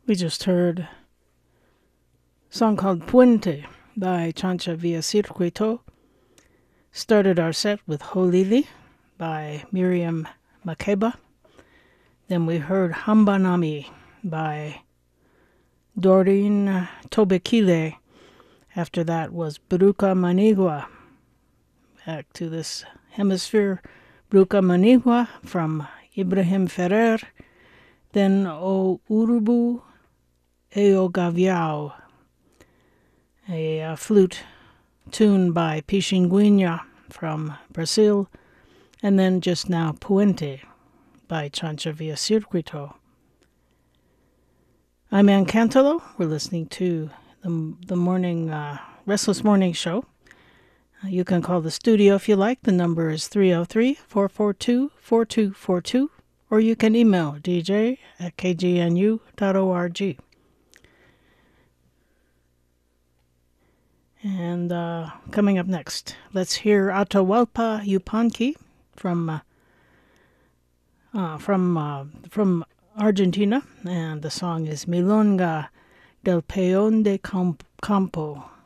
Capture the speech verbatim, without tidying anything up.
We just heard a song called Puente by Chancha Via Circuito. Started our set with Holili by Miriam Makeba. Then we heard Hambanami by Doreen Tobekile. After that was Bruca Manigua. Back to this hemisphere, Bruca Manigua from Ibrahim Ferrer. Then O Urubu E O Gaviao, a uh, flute tune by Pixinguinha from Brazil. And then just now Puente by Chancha Via Circuito. I'm Ann Cantolo. We're listening to the, the morning, uh, Restless Morning Show. Uh, you can call the studio if you like. The number is three oh three, four four two, four two four two, or you can email d j at k g n u dot org. And uh, coming up next, let's hear Atahualpa Yupanqui from uh, uh, from uh, from Argentina, and the song is Milonga del Peón de Campo.